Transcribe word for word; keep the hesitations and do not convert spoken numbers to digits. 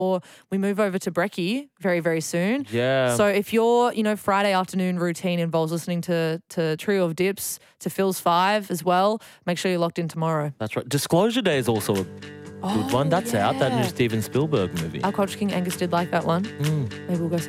before we move over to Brekkie very, very soon. Yeah. So if your, you know, Friday afternoon routine involves listening to, to Trio of Dips, to Phil's Five as well, make sure you're locked in tomorrow. That's right. Disclosure Day is also a good Oh, one. That's out, that new yeah. Steven Spielberg movie. Our Culture King Angus did like that one. Mm. Maybe we'll go see